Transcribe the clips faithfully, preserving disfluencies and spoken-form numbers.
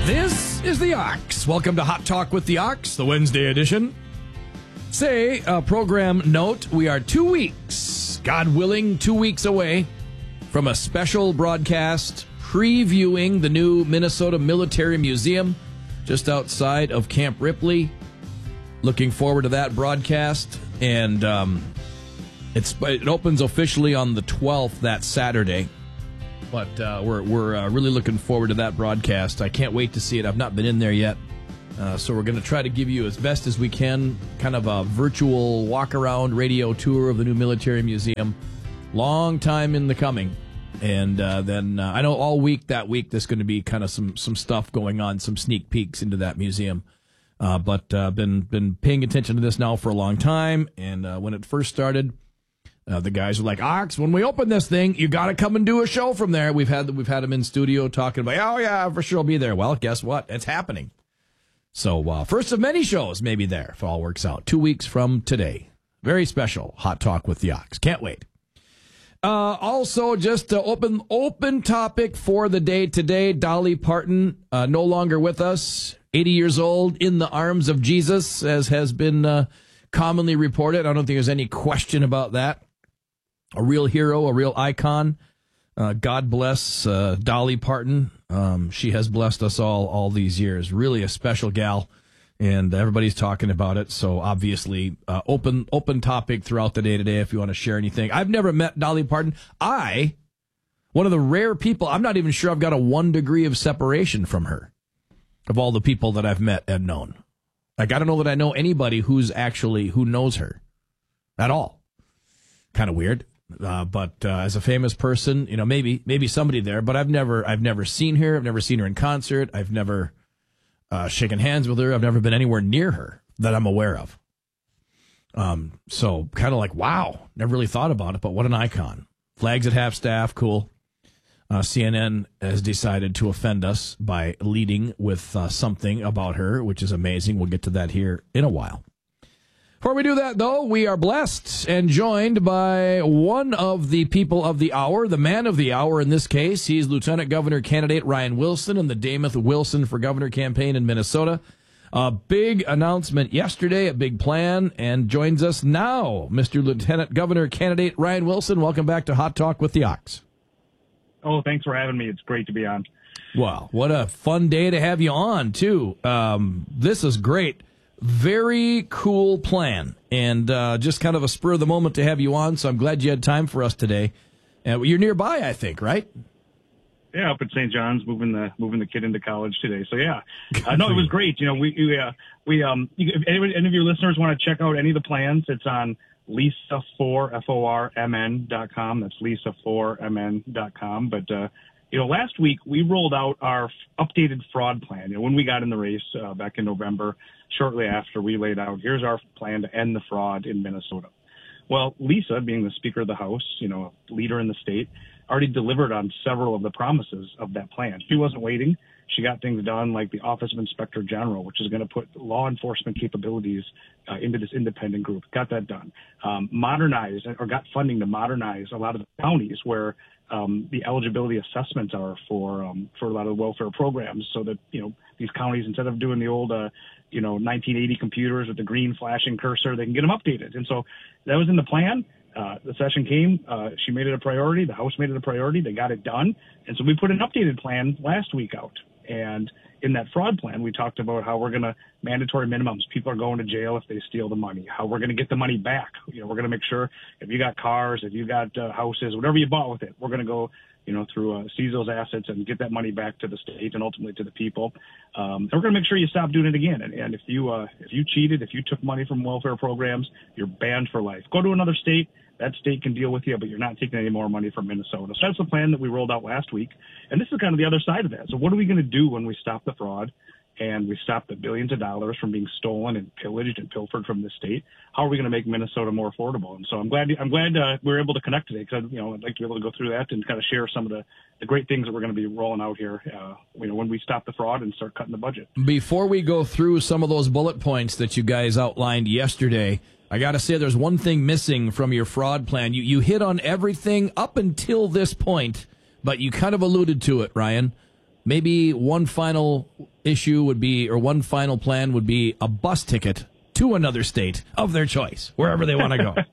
This is the Ox. Welcome to Hot Talk with the Ox, the Wednesday edition. Say, a program note, we are two weeks, God willing, two weeks away from a special broadcast previewing the new Minnesota Military Museum just outside of Camp Ripley. Looking forward to that broadcast, and um, it's it opens officially on the twelfth, that Saturday. But uh, we're we're uh, really looking forward to that broadcast. I can't wait to see it. I've not been in there yet, uh, so we're going to try to give you as best as we can, kind of a virtual walk-around radio tour of the new Military Museum. Long time in the coming. And uh, then uh, I know all week that week there's going to be kind of some some stuff going on, some sneak peeks into that museum. Uh, but uh, been been paying attention to this now for a long time. And uh, when it first started, uh, the guys were like, "Ox, when we open this thing, you got to come and do a show from there." We've had we've had them in studio talking about, "Oh yeah, for sure I'll be there." Well, guess what? It's happening. So uh, first of many shows maybe there if all works out. Two weeks from today, very special Hot Talk with the Ox. Can't wait. Uh, also, just an open open topic for the day today. Dolly Parton, uh, no longer with us, eighty years old, in the arms of Jesus, as has been uh, commonly reported. I don't think there's any question about that. A real hero, a real icon. Uh, God bless uh, Dolly Parton. Um, she has blessed us all all these years. Really a special gal. And everybody's talking about it, so obviously uh, open open topic throughout the day today if you want to share anything. I've never met Dolly Parton. I, one of the rare people, I'm not even sure I've got a one degree of separation from her, of all the people that I've met and known. Like, I don't know that I know anybody who's actually, who knows her at all. Kind of weird. Uh, but uh, as a famous person, you know, maybe maybe somebody there, but I've never I've never seen her. I've never seen her in concert. I've never... Uh, shaking hands with her. I've never been anywhere near her that I'm aware of. Um, so kind of like, wow, never really thought about it, but what an icon. Flags at half staff, cool. Uh, C N N has decided to offend us by leading with uh, something about her, which is amazing. We'll get to that here in a while. Before we do that, though, we are blessed and joined by one of the people of the hour, the man of the hour in this case. He's Lieutenant Governor candidate Ryan Wilson in the Dameth Wilson for Governor campaign in Minnesota. A big announcement yesterday, a big plan, and joins us now, Mister Lieutenant Governor candidate Ryan Wilson. Welcome back to Hot Talk with the Ox. Oh, thanks for having me. It's great to be on. Wow, what a fun day to have you on, too. Um, this is great. Very cool plan, and uh, just kind of a spur of the moment to have you on, so I'm glad you had time for us today. Uh, you're nearby, I think, right? Yeah, up at Saint John's, moving the moving the kid into college today. So yeah, uh, no, it was great. You know, we we uh, we um, if any, any of your listeners want to check out any of the plans, it's on Lisa four F O R M N dot com. That's Lisa four M N dot com. But uh, you know, last week we rolled out our updated fraud plan. You know, when we got in the race uh, back in November, shortly after, we laid out, here's our plan to end the fraud in Minnesota. Well, Lisa, being the Speaker of the House, you know, a leader in the state, already delivered on several of the promises of that plan. She wasn't waiting. She got things done like the Office of Inspector General, which is going to put law enforcement capabilities uh, into this independent group. Got that done. Um, modernized or got funding to modernize a lot of the counties where um, the eligibility assessments are for um, for a lot of the welfare programs, so that, you know, these counties, instead of doing the old, uh, you know, nineteen eighty computers with the green flashing cursor, they can get them updated. And so that was in the plan. Uh, the session came, uh, she made it a priority. The House made it a priority. They got it done. And so we put an updated plan last week out. And in that fraud plan, we talked about how we're going to mandatory minimums. People are going to jail if they steal the money, how we're going to get the money back. You know, we're going to make sure if you got cars, if you got uh, houses, whatever you bought with it, we're going to go, you know, through uh, seize those assets and get that money back to the state and ultimately to the people. Um, and we're going to make sure you stop doing it again. And, and if you, uh, if you cheated, if you took money from welfare programs, you're banned for life. Go to another state. That state can deal with you, but you're not taking any more money from Minnesota. So that's the plan that we rolled out last week. And this is kind of the other side of that. So what are we going to do when we stop the fraud and we stop the billions of dollars from being stolen and pillaged and pilfered from the state? How are we going to make Minnesota more affordable? And so I'm glad I'm glad uh, we were able to connect today, because, you know, I'd like to be able to go through that and kind of share some of the, the great things that we're going to be rolling out here, uh, you know, when we stop the fraud and start cutting the budget. Before we go through some of those bullet points that you guys outlined yesterday, I got to say there's one thing missing from your fraud plan. You you hit on everything up until this point, but you kind of alluded to it, Ryan. Maybe one final issue would be, or one final plan would be a bus ticket to another state of their choice, wherever they want to go.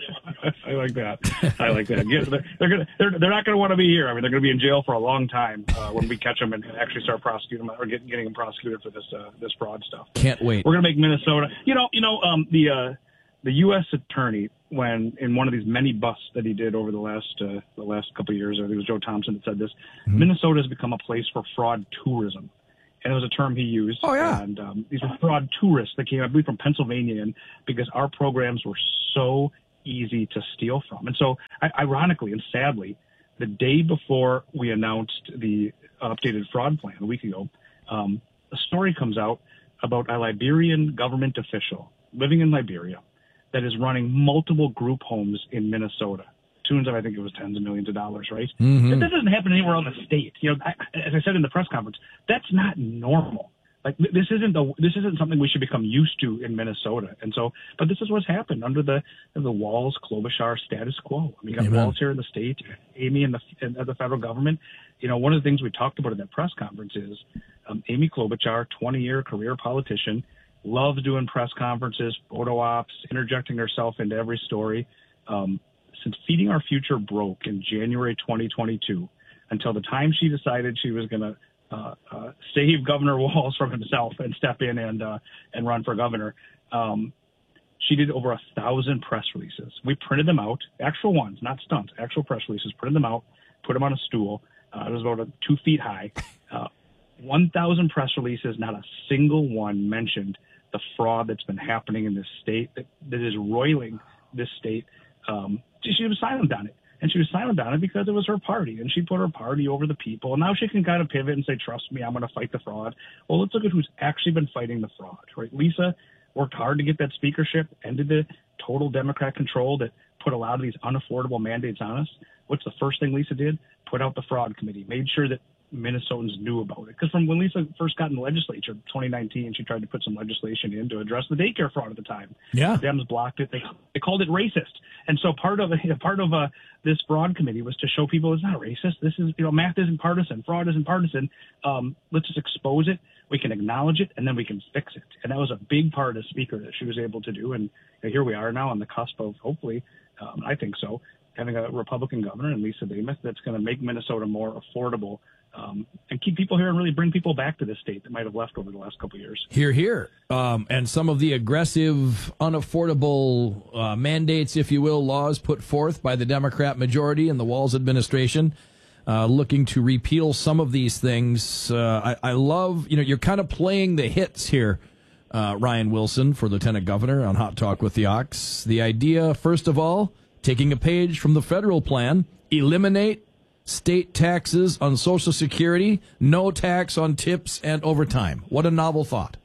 I like that. I like that. Yeah, they're, they're gonna. They're, they're not going to want to be here. I mean, they're going to be in jail for a long time uh, when we catch them and actually start prosecuting them or get, getting them prosecuted for this uh, this fraud stuff. Can't wait. We're going to make Minnesota. You know. You know. Um, the uh, the U S attorney, when in one of these many busts that he did over the last uh, the last couple of years, I think it was Joe Thompson that said this. Mm-hmm. Minnesota has become a place for fraud tourism. And it was a term he used. Oh, yeah. And um, these were fraud tourists that came, I believe, from Pennsylvania in because our programs were so easy to steal from. And so, I, ironically and sadly, the day before we announced the updated fraud plan a week ago, um, a story comes out about a Liberian government official living in Liberia that is running multiple group homes in Minnesota. Tunes of, I think it was tens of millions of dollars, right? Mm-hmm. That doesn't happen anywhere in the state. You know, I, as I said in the press conference, that's not normal. Like this isn't the this isn't something we should become used to in Minnesota. And so, but this is what's happened under the the Walz Klobuchar status quo. I mean, you got Amen. Walz here in the state, Amy in the in the federal government. You know, one of the things we talked about in that press conference is um, Amy Klobuchar, twenty year career politician, loves doing press conferences, photo ops, interjecting herself into every story. Um, Since Feeding Our Future broke in January twenty twenty-two, until the time she decided she was going to uh, uh, save Governor Walz from himself and step in and uh, and run for governor, um, she did over a thousand press releases. We printed them out, actual ones, not stunts, actual press releases. Printed them out, put them on a stool. Uh, it was about a, two feet high. Uh, one thousand press releases. Not a single one mentioned the fraud that's been happening in this state that, that is roiling this state. Um, she was silent on it, and she was silent on it because it was her party, and she put her party over the people. And now she can kind of pivot and say, "Trust me, I'm going to fight the fraud." Well, let's look at who's actually been fighting the fraud, right? Lisa worked hard to get that speakership, ended the total Democrat control that put a lot of these unaffordable mandates on us. What's the first thing Lisa did? Put out the fraud committee, made sure that Minnesotans knew about it. Because from when Lisa first got in the legislature, twenty nineteen, she tried to put some legislation in to address the daycare fraud at the time. Yeah, Dems blocked it. They they called it racist. And so part of a part of uh, this fraud committee was to show people it's not racist. This is, you know, math isn't partisan, fraud isn't partisan. Um, let's just expose it. We can acknowledge it, and then we can fix it. And that was a big part of the speaker that she was able to do. And you know, here we are now on the cusp of hopefully, um, I think so, having a Republican governor and Lisa Damas that's going to make Minnesota more affordable. Um, and keep people here and really bring people back to this state that might have left over the last couple of years. Here, here. Um, and some of the aggressive, unaffordable uh, mandates, if you will, laws put forth by the Democrat majority and the Walz administration, uh, looking to repeal some of these things. Uh, I, I love, you know, you're kind of playing the hits here, uh, Ryan Wilson, for Lieutenant Governor on Hot Talk with the Ox. The idea, first of all, taking a page from the federal plan, eliminate state taxes on Social Security, no tax on tips and overtime. What a novel thought.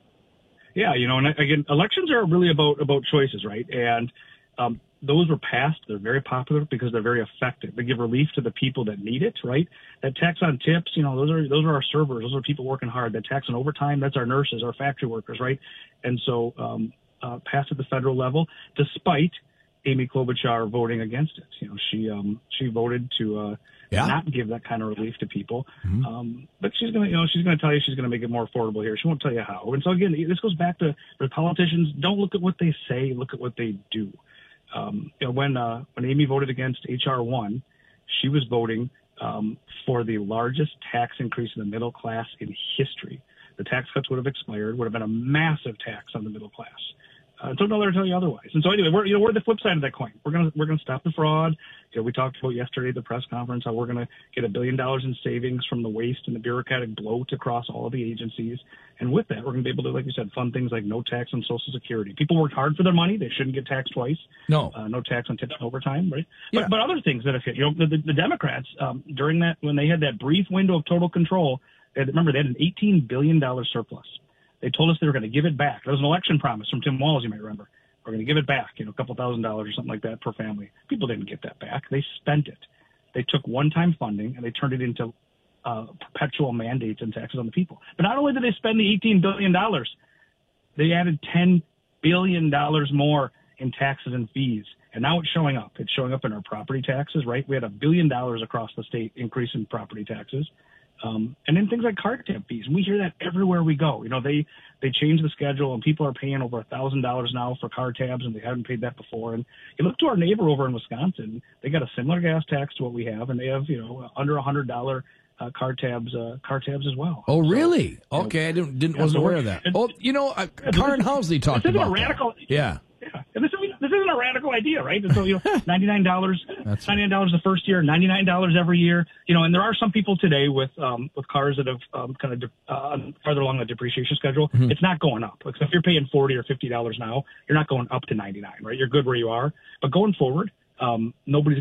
Yeah, you know, and again, elections are really about about choices, right? And um, those were passed. They're very popular because they're very effective. They give relief to the people that need it, right? That tax on tips, you know, those are those are our servers. Those are people working hard. That tax on overtime, that's our nurses, our factory workers, right? And so um, uh, passed at the federal level, despite Amy Klobuchar voting against it. You know, she um, she voted to uh, yeah. not give that kind of relief to people. Mm-hmm. Um, but she's gonna, you know, she's gonna tell you she's gonna make it more affordable here. She won't tell you how. And so again, this goes back to the politicians. Don't look at what they say. Look at what they do. Um, you know, when uh, when Amy voted against H R one, she was voting um, for the largest tax increase in the middle class in history. The tax cuts would have expired. Would have been a massive tax on the middle class. Uh, don't know to tell you otherwise. And so anyway, we're, you know, we're the flip side of that coin. We're going to, we're going to stop the fraud. You know, we talked about yesterday at the press conference how we're going to get a billion dollars in savings from the waste and the bureaucratic bloat across all of the agencies. And with that, we're going to be able to, like you said, fund things like no tax on Social Security. People worked hard for their money. They shouldn't get taxed twice. No. Uh, no tax on tips and overtime, right? Yeah. But, but other things that have hit, you know, the, the, the Democrats, um, during that, when they had that brief window of total control, they had, remember, they had an eighteen billion dollars surplus. They told us they were going to give it back. That was an election promise from Tim Walz, you might remember. We're going to give it back, you know, a couple thousand dollars or something like that per family. People didn't get that back. They spent it. They took one-time funding and they turned it into uh, perpetual mandates and taxes on the people. But not only did they spend the eighteen billion dollars, they added ten billion dollars more in taxes and fees. And now it's showing up. It's showing up in our property taxes, right? We had a billion dollars across the state increase in property taxes. Um, and then things like car tab fees. We hear that everywhere we go. You know, they, they change the schedule and people are paying over a thousand dollars now for car tabs and they haven't paid that before. And you look to our neighbor over in Wisconsin, they got a similar gas tax to what we have, and they have, you know, under a hundred dollar uh, car tabs, uh, car tabs as well. Oh, really? So, okay. Know, I didn't, didn't yeah, wasn't so aware of that. And, oh, you know, uh, yeah, Karin Housley talked about a radical, that. Yeah. Yeah. And this, this isn't a radical idea, right? And so, you know, ninety-nine dollars, That's ninety-nine dollars the first year, ninety-nine dollars every year, you know, and there are some people today with, um, with cars that have, um, kind of, de- uh, farther along the depreciation schedule. Mm-hmm. It's not going up. Like, so if you're paying forty or fifty dollars now, you're not going up to ninety-nine, right? You're good where you are. But going forward, um, nobody's